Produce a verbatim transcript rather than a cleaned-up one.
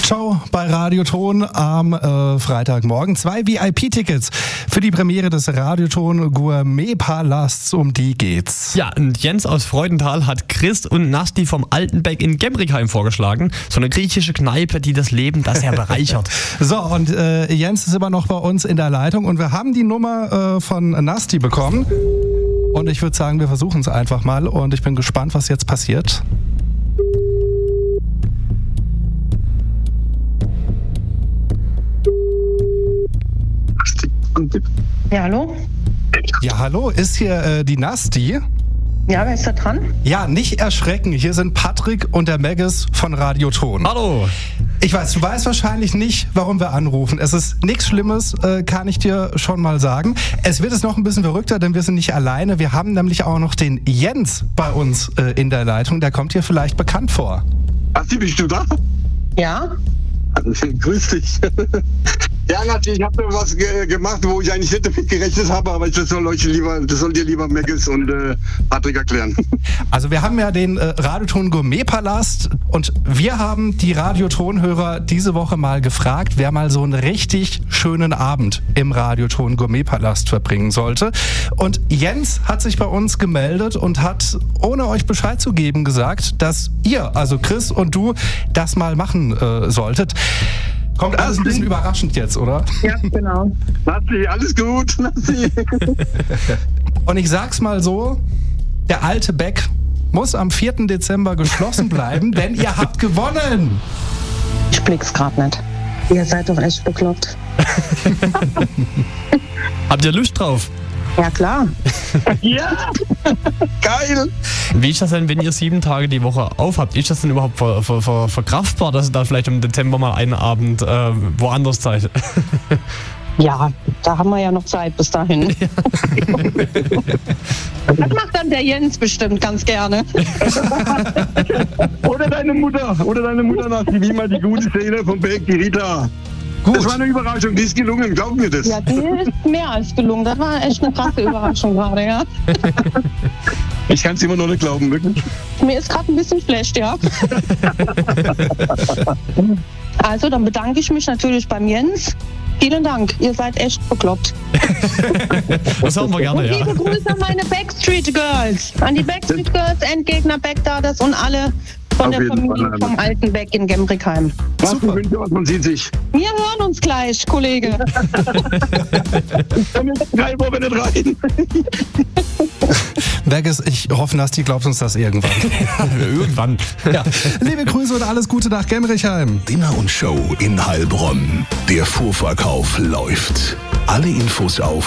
Show bei Radioton am äh, Freitagmorgen. Zwei V I P-Tickets für die Premiere des Radioton Gourmet-Palasts, um die geht's. Ja, und Jens aus Freudenthal hat Chris und Nasti vom Altenbeck in Gembrickheim vorgeschlagen. So eine griechische Kneipe, die das Leben da sehr bereichert. So, und äh, Jens ist immer noch bei uns in der Leitung und wir haben die Nummer äh, von Nasti bekommen. Und ich würde sagen, wir versuchen es einfach mal und ich bin gespannt, was jetzt passiert. Ja, hallo? Ja, hallo, ist hier äh, die Nasti? Ja, wer ist da dran? Ja, nicht erschrecken, hier sind Patrick und der Maggis von Radioton. Hallo! Ich weiß, du weißt wahrscheinlich nicht, warum wir anrufen. Es ist nichts Schlimmes, äh, kann ich dir schon mal sagen. Es wird es noch ein bisschen verrückter, denn wir sind nicht alleine. Wir haben nämlich auch noch den Jens bei uns äh, in der Leitung. Der kommt dir vielleicht bekannt vor. Asti, bist du da? Ja? Grüß dich. Ja, natürlich, ich habe was ge- gemacht, wo ich eigentlich nicht damit gerechnet habe, aber das soll euch lieber, das soll dir lieber Maggis und äh, Patrick erklären. Also wir haben ja den äh, Radioton Gourmet-Palast und wir haben die Radioton-Hörer diese Woche mal gefragt, wer mal so einen richtig schönen Abend im Radioton Gourmet-Palast verbringen sollte. Und Jens hat sich bei uns gemeldet und hat, ohne euch Bescheid zu geben, gesagt, dass ihr, also Chris und du, das mal machen äh, solltet. Kommt alles ein bisschen überraschend jetzt, oder? Ja, genau. Nasti, alles gut, Nasti. Und ich sag's mal so, der alte Beck muss am vierten Dezember geschlossen bleiben, denn ihr habt gewonnen. Ich blick's grad nicht. Ihr seid doch echt bekloppt. Habt ihr Lust drauf? Ja, klar. Ja, geil. Wie ist das denn, wenn ihr sieben Tage die Woche aufhabt? Ist das denn überhaupt ver, ver, ver, verkraftbar, dass ihr da vielleicht im Dezember mal einen Abend äh, woanders seid? Ja, da haben wir ja noch Zeit bis dahin. Ja. Das macht dann der Jens bestimmt ganz gerne. Oder deine Mutter, oder deine Mutter, Nasti, wie mal die gute Szene vom Beck, die Rita. Gut. Das war eine Überraschung, die ist gelungen, glaub mir das. Ja, die ist mehr als gelungen. Das war echt eine krasse Überraschung gerade, ja. Ich kann es immer noch nicht glauben, wirklich. Mir ist gerade ein bisschen schlecht, ja. Also, dann bedanke ich mich natürlich beim Jens. Vielen Dank, ihr seid echt bekloppt. Das haben wir gerne, Und ja. liebe Grüße an meine Backstreet Girls. An die Backstreet Girls, Endgegner, Backdaders und alle von Auf der jeden Familie Fall. vom Altenbeck in Gembrickheim. Was für Wünsche, was man sieht sich. Wir hören uns gleich, Kollege. Ich komme in drei Wochen nicht rein. Maggis, ich hoffe, Nasti, glaubst uns das irgendwann. Irgendwann. Ja. Liebe Grüße und alles Gute nach Gembrickheim. Dinner und Show in Heilbronn. Der Vorverkauf läuft. Alle Infos auf